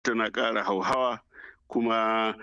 tana ƙara hauhawa kuma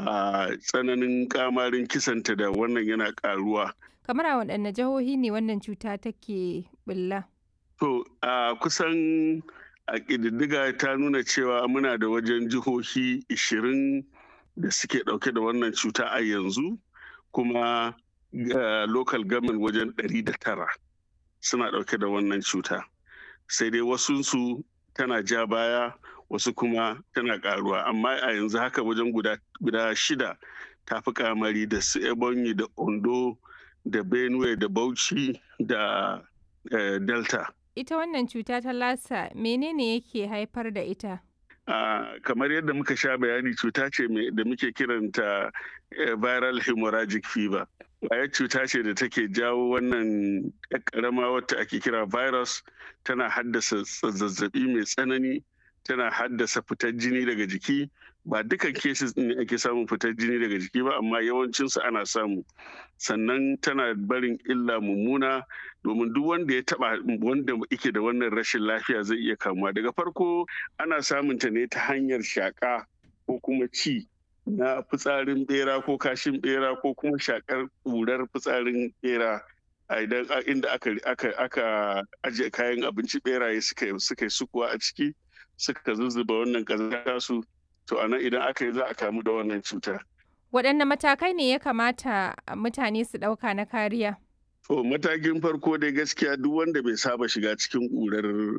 tsananin ƙamarin kisanta da wannan yana ƙaruwa. Kamar a waɗanne jihohi ne wannan cuta take ɓulla? To, kusan a ƙididdiga ta nuna cewa muna da wajen jihohi 20 da suke ɗauke da wannan cuta a yanzu, kuma local government wajen 109 suna ɗauke da wannan cuta. Sai dai wasunsu tana ja baya, wasu kuma tana ƙaruwa. Amma a yanzu haka wajen guda 6 ta fi ƙamari, da su Ebonyi da Ondo da Benue da Bauchi da Delta. Ita wannan cuta ta Lassa menene yake haifar da ita? Kamar yadda muka sha bayani, cuta ce da muke kiranta viral hemorrhagic fever. Ƙwayar cuta ce da take jawo wannan ƙarama wata ake kira virus, tana haddasa zazzabi mai tsanani, tana haddasa fitar jini daga jiki. Ba dukan cases ɗin ne ake samun fitar jini daga jiki ba, amma yawancinsu ana samu. Sannan tana barin illa mummuna, domin duk wanda ya taba wanda yake da wannan rashin lafiya zai iya kamuwa. Daga farko ana samun ta ne ta hanyar shaƙa ko kuma ci na fitsarin bera ko kashin bera, ko kuma shakar ƙurar fitsarin bera idan inda aka ajiye kayan abinci beraye suka yi sukuwa a ciki, suka zuzzuba wannan ƙazanta su, to anan idan aka yi za a kamu da wannan cuta. Waɗanne matakai ne ya kamata mutane su ɗauka na kariya? To, matakin farko dai gaskiya duk wanda bai saba shiga cikin ƙurar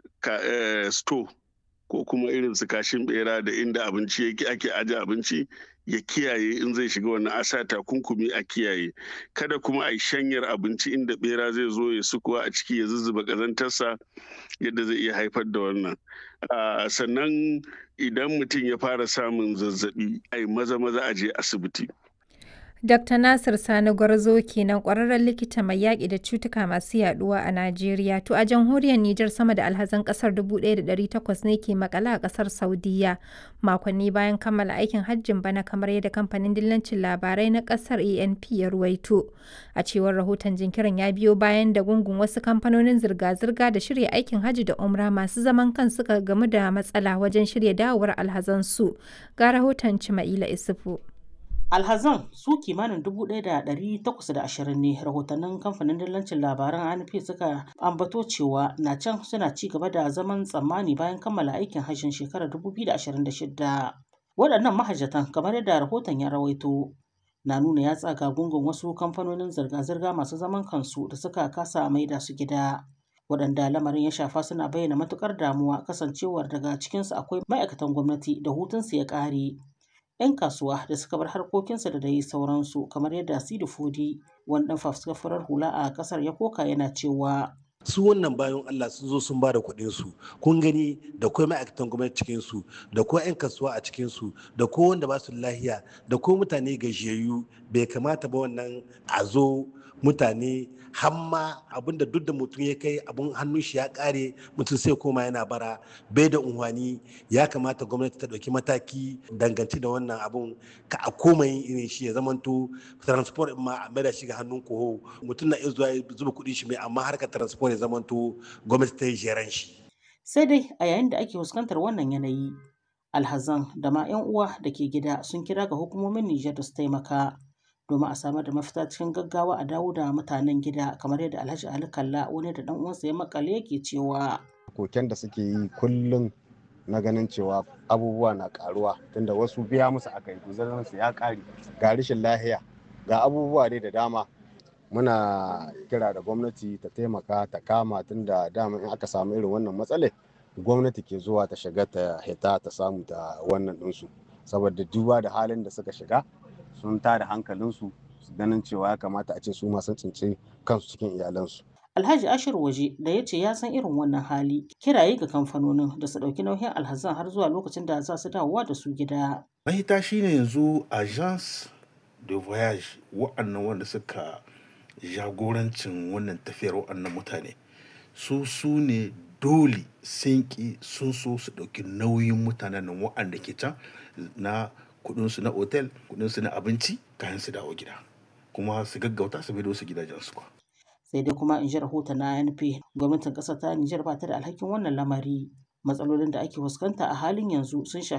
store ko kuma irin su kashin bera da inda abinci ake aje abinci, ya kiyaye. In zai shiga wannan a sa takunkumi a kiyaye. Kada kuma a yi shanyar abinci inda bera zai zo ya sukuwa a ciki ya zuzzuba ƙazantarsa, yadda zai iya haifar da wannan. Sannan idan mutum ya fara samun zazzabi, ai maza a je asibiti. Dr. Nasir Sani Gwarzo kenan, ƙwararren likita mai yaƙi da cutuka masu yaɗuwa a Najeriya. To a jamhuriyar Nijar, sama da alhazan ƙasar 1,800 ne ke maƙale a ƙasar Saudiyya makonni bayan kammala aikin hajjin bana, kamar yadda kamfanin dillancin labarai na ƙasar ANP ya ruwaito. A cewar rahoton, jinkirin ya biyo bayan da gungun wasu kamfanonin zirga-zirga da shirya aikin hajji da umra masu zaman kan suka gamu da matsala wajen shirya dawowar alhazansu. Ga rahoton Cima'ila Isufu. Alhazan su kimanin 1,820 ne rahotannin kamfanin dillancin labaran ANP suka ambato cewa na can suna ci gaba da zaman tsammani bayan kammala aikin hajjin shekarar 2026. Waɗannan mahajjatan, kamar yadda rahoton ya rawaito, na nuna ya tsaga gungun wasu kamfanonin zirga-zirga masu zaman kansu da suka kasa maida su gida. Waɗanda lamarin ya shafa suna bayyana matukar damuwa, kasancewar daga cikinsu akwai ma'aikatan gwamnati da hutunsu ya ƙare, 'yan kasuwa da suka bar harkokinsa da dai sauransu, kamar yadda Sidi Fodi, wani ɗan fafutukar farar hula a ƙasar, ya koka yana cewa su wannan bayan Allah sun zo sun ba da kuɗin su, kun gani da kai ma'aikatan gwamnati cikin su, da ko 'yan kasuwa a cikin su, da ko wanda ba su lahiya, da ko mutane gajiyayyu. Bai kamata ba wannan a zo mutane hamma abinda duk da mutum ya kai abun hannun shi ya kare, mutum sai koma yana bara, bai da unhwani. Ya kamata gwamnati ta ɗauki mataki dangance da wannan abun, ka a koma yin irin shi, ya zamanto transport ma a maida shi ga hannun koho. Mutum na iya zuwa zuba kuɗin shi mai, amma harkar transport ya zamanto gwamnati ta yi jeran shi. Sai dai a yayin da ake fuskantar wannan yanayi, alhazan da ma 'yan uwa da ke gida sun kira ga hukumomin Nijar da su taimaka domin a samar da mafita cikin gaggawa a dawo da mutanen gida, kamar yadda Alhaji Ali Kalla, wani da dan uwansa ya makale, yake cewa koken da suke yi kullum na ganin cewa abubuwa na karuwa, tunda wasu biya musu akai guzarin su ya kare, ga rashin lahiya, ga abubuwa dai da dama. Muna kira da gwamnati ta taimaka ta kama, tunda dama in aka samu irin wannan matsalar gwamnati ke zuwa ta shiga ta hita ta samu ta wannan ɗinsu, saboda duba da halin da suka shiga sun tada hankalinsu su ganin cewa ya kamata a ce su ma sun tsinci kansu cikin iyalansu. Alhaji Ashir Waje, da ya ce ya san irin wannan hali, kiraye ga kamfanonin da su ɗauki nauyin alhazan har zuwa lokacin da za su dawowa da su gida. Mahita shine yanzu agence de voyage, wa'annan wanda suka jagorancin wannan tafiyar wa'annan mutane, su ne dole sun ki sun so su ɗauki nauyin mutanen nan wa'anda ke can, na kudinsu na otel, kudinsu na abinci, kayan su dawo gida, kuma su gaggauta su maido su gidajensu. Sai dai kuma in ji rahoton na ANP, gwamnatin ƙasar ta Nijar ba ta da alhakin wannan lamari. Matsalolin da ake fuskanta a halin yanzu sun shafi